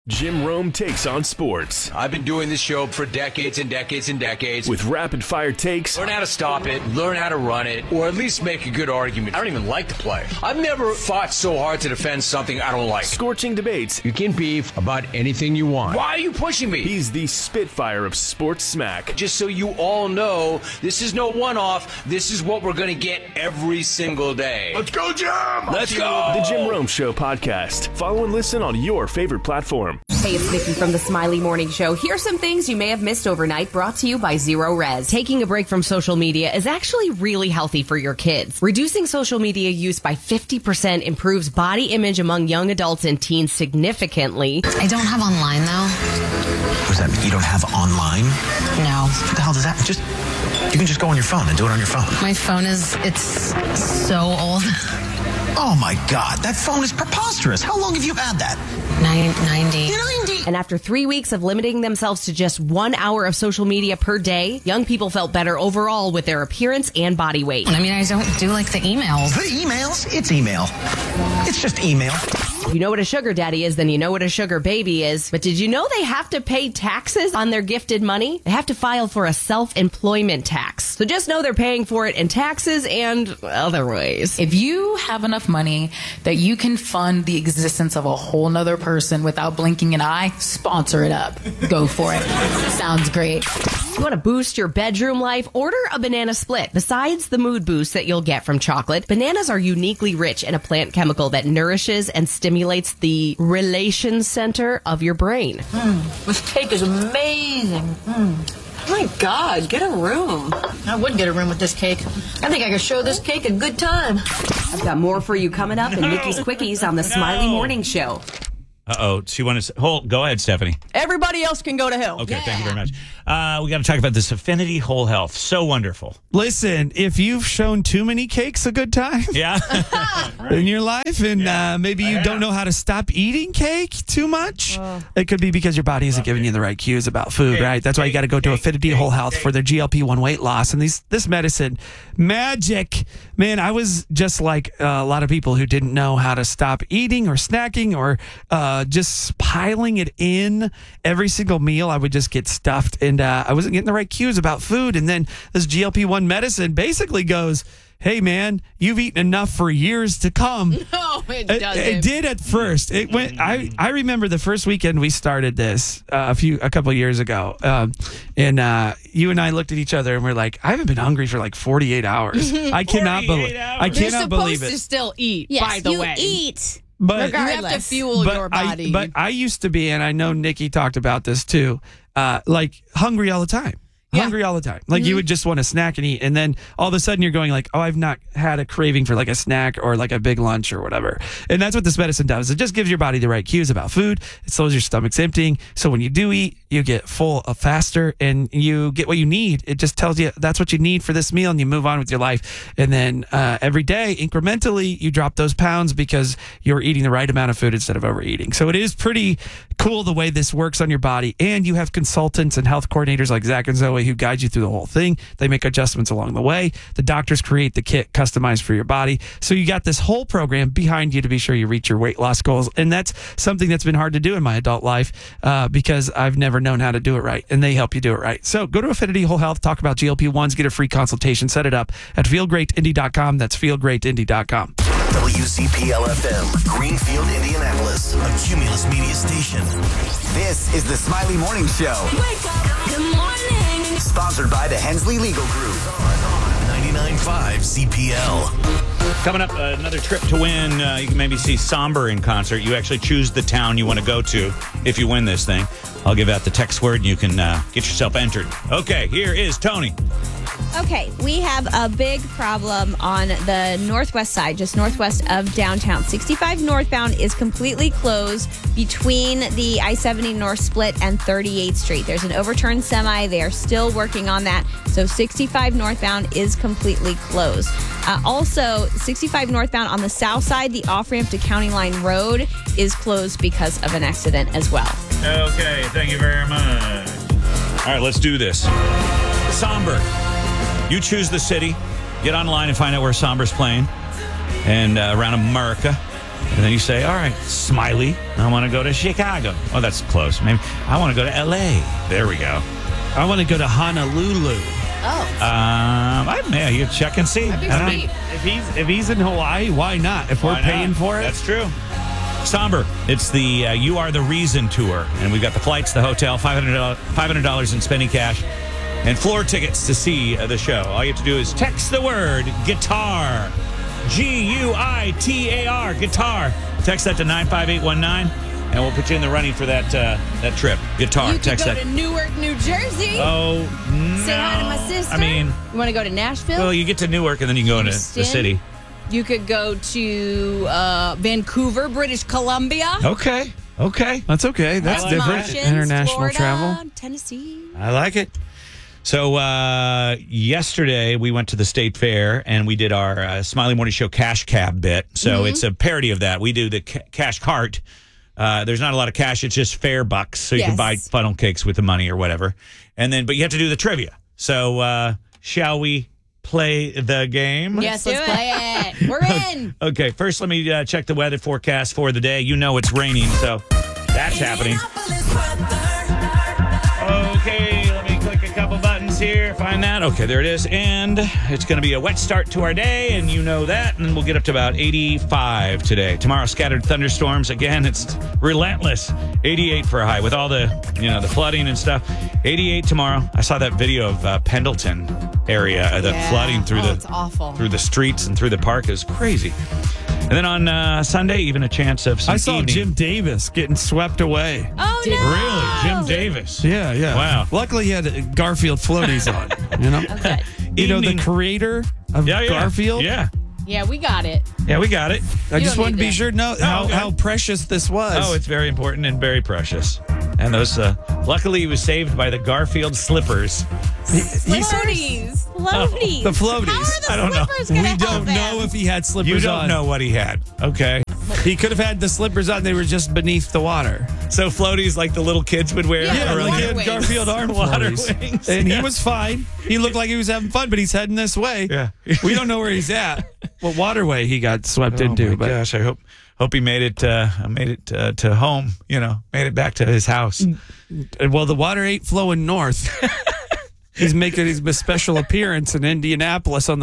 Jim Rome takes on sports. I've been doing this show for decades and decades and decades. With rapid-fire takes. Learn how to stop it, learn how to run it, or at least make a good argument. I don't even like to play. I've never fought so hard to defend something I don't like. Scorching debates. You can beef about anything you want. Why are you pushing me? He's the Spitfire of sports smack. Just so you all know, this is no one-off. This is what we're going to get every single day. Let's go, Jim! Let's go! The Jim Rome Show podcast. Follow and listen on your favorite platform. Hey, it's Nikki from the Smiley Morning Show. Here's some things you may have missed overnight, brought to you by Zero Res. Taking a break from social media is actually really healthy for your kids. Reducing social media use by 50% improves body image among young adults and teens significantly. I don't have online, though. What does that mean? You don't have online? No. What the hell does that mean? You can just go on your phone and do it on your phone. My phone it's so old. Oh my God, that phone is preposterous. How long have you had that? 90. And after 3 weeks of limiting themselves to just 1 hour of social media per day, young people felt better overall with their appearance and body weight. I mean, I don't do like the emails. The emails? It's email. It's just email. You know what a sugar daddy is, then you know what a sugar baby is. But did you know they have to pay taxes on their gifted money? They have to file for a self-employment tax. So just know they're paying for it in taxes and other ways. If you have enough money that you can fund the existence of a whole nother person without blinking an eye, sponsor it up. Go for it. Sounds great. You want to boost your bedroom life? Order a banana split. Besides the mood boost that you'll get from chocolate, bananas are uniquely rich in a plant chemical that nourishes and stimulates the relation center of your brain. This cake is amazing. My God, get a room. I would get a room with this cake. I think I could show this cake a good time. I've got more for you coming up in Nikki's Quickies on the Smiley Morning Show. Uh-oh. So you want to... Go ahead, Stephanie. Everybody else can go to hell. Okay, Thank you very much. We got to talk about this Affinity Whole Health. So wonderful. Listen, if you've shown too many cakes a good time Yeah. in your life and maybe you don't know how to stop eating cake too much, it could be because your body isn't giving you the right cues about food, right? That's why you got to go to Affinity Whole Health for their GLP-1 weight loss. And this medicine, magic. Man, I was just like a lot of people who didn't know how to stop eating or snacking or just piling it in every single meal. I would just get stuffed and I wasn't getting the right cues about food. And then this GLP-1 medicine basically goes, hey, man, you've eaten enough for years to come. No, it doesn't. It did at first. It went. I remember the first weekend we started this a couple of years ago, and you and I looked at each other and we're like, I haven't been hungry for like 48 hours. I cannot believe. I cannot believe it. You're supposed to still eat. Yes, by the you way, eat. But you have to fuel your body. But I used to be, and I know Nikki talked about this too, like hungry all the time. Hungry all the time. Like you would just want to snack and eat. And then all of a sudden you're going like, oh, I've not had a craving for like a snack or like a big lunch or whatever. And that's what this medicine does. It just gives your body the right cues about food. It slows your stomach's emptying. So when you do eat, you get full faster and you get what you need. It just tells you that's what you need for this meal and you move on with your life. And then every day, incrementally, you drop those pounds because you're eating the right amount of food instead of overeating. So it is pretty cool the way this works on your body. And you have consultants and health coordinators like Zach and Zoe who guide you through the whole thing. They make adjustments along the way. The doctors create the kit customized for your body. So you got this whole program behind you to be sure you reach your weight loss goals. And that's something that's been hard to do in my adult life because I've never known how to do it right. And they help you do it right. So go to Affinity Whole Health, talk about GLP-1s, get a free consultation, set it up at feelgreatindy.com. That's feelgreatindy.com. WCPL-FM, Greenfield, Indianapolis, a Cumulus Media station. This is the Smiley Morning Show. Wake up, good morning. Sponsored by the Hensley Legal Group. 99.5 CPL. Coming up, another trip to win. You can maybe see Somber in concert. You actually choose the town you want to go to if you win this thing. I'll give out the text word and you can get yourself entered. Okay, here is Tony. Okay, we have a big problem on the northwest side, just northwest of downtown. 65 northbound is completely closed between the I-70 North Split and 38th Street. There's an overturned semi. They are still working on that. So 65 northbound is completely closed. Also, 65 northbound on the south side, the off-ramp to County Line Road is closed because of an accident as well. Okay, thank you very much. All right, let's do this. Somber. You choose the city. Get online and find out where Somber's playing and around America. And then you say, all right, Smiley, I want to go to Chicago. Oh, that's close. Maybe I want to go to L.A. There we go. I want to go to Honolulu. Yeah, you check and see. That'd be I don't sweet. know. If he's in Hawaii, why not? If Why we're paying not? for it. That's true. Somber. It's the You Are the Reason tour. And we've got the flights, the hotel, $500 in spending cash, and floor tickets to see the show. All you have to do is text the word guitar. Guitar. Guitar. Text that to 95819, and we'll put you in the running for that trip. Guitar. You could Text go that. to Newark, New Jersey. Oh, no. Say hi to my sister. I mean, you want to go to Nashville? well, you get to Newark, and then you can go into the Houston. city. You could go to Vancouver, British Columbia. Okay. That's okay. That's I like different. Options, International Florida, travel. Tennessee. I like it. So yesterday we went to the state fair and we did our Smiley Morning Show cash cab bit. So it's a parody of that. We do the cash cart. There's not a lot of cash. It's just fair bucks. So you can buy funnel cakes with the money or whatever. And then, but you have to do the trivia. So shall we play the game? Yes, let's play it. We're in. Okay, first let me check the weather forecast for the day. You know it's raining, so that's happening. Okay, let me click a couple buttons here, find that. Okay, there it is. And it's going to be a wet start to our day, and you know that. And we'll get up to about 85 today. Tomorrow, scattered thunderstorms. Again, it's relentless. 88 for a high with all the, the flooding and stuff. 88 tomorrow. I saw that video of Pendleton area, the flooding through it's awful. through the streets and through the park is crazy. And then on Sunday, even a chance of some I saw evening. Jim Davis getting swept away. Oh, no. Really? Jim Davis? Yeah. Wow. Luckily, he had Garfield floaties on. Okay. You know, the Evening. creator of Garfield? Yeah. Yeah, we got it. Yeah, we got it. I just don't wanted to need be that. sure to know how precious this was. Oh, it's very important and very precious. And those, luckily, he was saved by the Garfield slippers. Floaties. Floaties. The floaties. How are the I don't know. slippers gonna We help don't him? know if he had slippers You don't on. know what he had. Okay. He could have had the slippers on. They were just beneath the water. So floaties like the little kids would wear? Yeah, Or the like water he had wings. Garfield arm Water floaties. wings. And Yeah. he was fine. He looked like he was having fun, but he's heading this way. Yeah. We don't know where he's at. What waterway he got swept into. Oh my But gosh, I hope he made it to home, made it back to his house. well, the water ain't flowing north. He's making his special appearance in Indianapolis on the